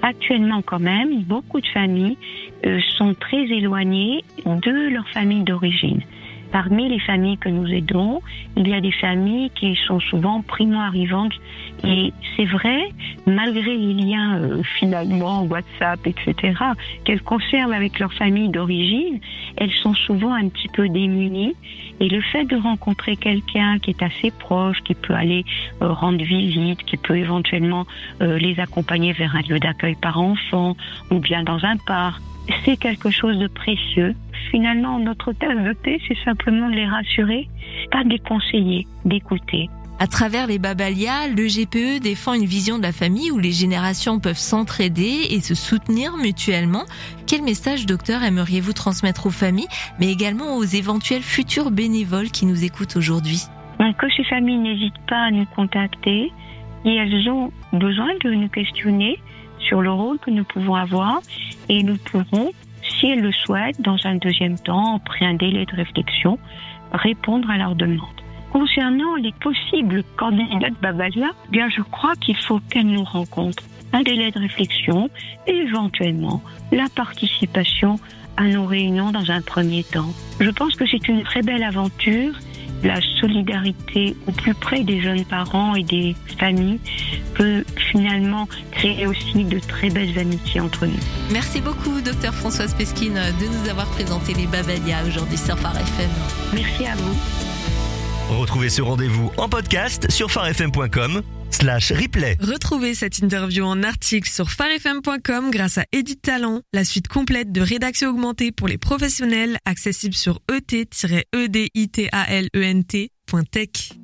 Actuellement, quand même, beaucoup de familles sont très éloignées de leur famille d'origine. Parmi les familles que nous aidons, il y a des familles qui sont souvent primo-arrivantes. Et c'est vrai, malgré les liens finalement WhatsApp, etc., qu'elles conservent avec leur famille d'origine, elles sont souvent un petit peu démunies. Et le fait de rencontrer quelqu'un qui est assez proche, qui peut aller rendre visite, qui peut éventuellement les accompagner vers un lieu d'accueil par enfant ou bien dans un parc, c'est quelque chose de précieux. Finalement, notre tasse de thé, c'est simplement de les rassurer, pas de les conseiller, d'écouter. À travers les Babalia, le GPE défend une vision de la famille où les générations peuvent s'entraider et se soutenir mutuellement. Quel message, docteur, aimeriez-vous transmettre aux familles, mais également aux éventuels futurs bénévoles qui nous écoutent aujourd'hui? Que ces familles n'hésitent pas à nous contacter et elles ont besoin de nous questionner sur le rôle que nous pouvons avoir et nous pourrons, si elles le souhaitent, dans un deuxième temps, après un délai de réflexion, répondre à leurs demandes. Concernant les possibles candidats de Babalia, bien je crois qu'il faut qu'elles nous rencontrent. Un délai de réflexion et éventuellement la participation à nos réunions dans un premier temps. Je pense que c'est une très belle aventure. La solidarité au plus près des jeunes parents et des familles peut finalement créer aussi de très belles amitiés entre nous. Merci beaucoup, docteur Françoise Pesquine, de nous avoir présenté les Babalia aujourd'hui sur Phare FM. Merci à vous. Retrouvez ce rendez-vous en podcast sur pharefm.com/replay. Retrouvez cette interview en article sur pharefm.com grâce à Edith Talent, la suite complète de rédaction augmentée pour les professionnels, accessible sur et-editalent.tech.